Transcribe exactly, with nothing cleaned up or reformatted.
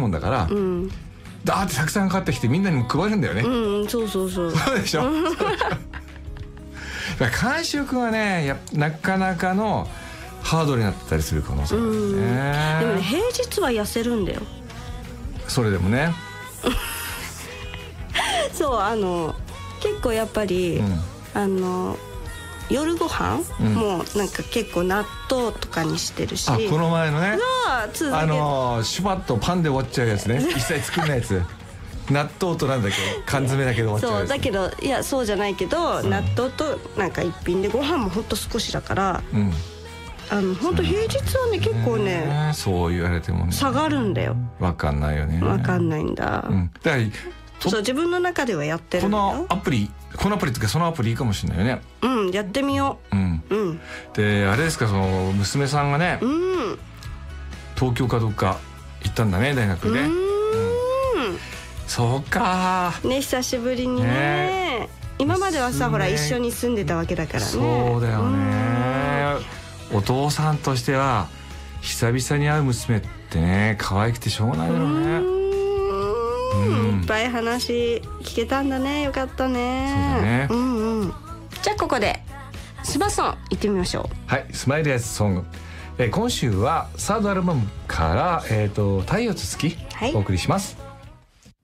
もんだから、うん、だーってたくさん買ってきてみんなにも配るんだよね。 うん、そうそうそうそうでしょ間食はねやなかなかのハードルになったりする可能性があるね。 うんでもね平日は痩せるんだよ。 それでもねそうあの結構やっぱり、うん、あの夜ご飯、うん、もうなんか結構納豆とかにしてるし。 あこの前のねそうあのシュパッとパンで終わっちゃうやつね一切作んないやつ納豆となんだっけ缶詰だけで終わっちゃうやつ。 そうだけどいやそうじゃないけど、うん、納豆となんか一品でご飯もほんと少しだから、うん、あのほんと平日はね結構ねそう言われてもね下がるんだよ。 分かんないよね。 分かんないんだ、うん、 だからそう自分の中ではやってるんだよ。 このアプリこのアプリっていうかそのアプリいいかもしれないよね。 うんやってみよう。うんうん、 であれですかその娘さんがね、うん、東京かどっか行ったんだね大学で。うん、うん、そうかね久しぶりに ね, ね今まではさほら一緒に住んでたわけだからね。 そうだよね。お父さんとしては久々に会う娘ってね可愛くてしょうがないだろうね。 うん、いっぱい話聞けたんだね。よかったね。 そうだね、うんうん、じゃあここでスマソン行ってみましょう。 はいスマイルやつソング、えー、今週はサードアルバムから、えーと、太陽と月、はい、お送りします。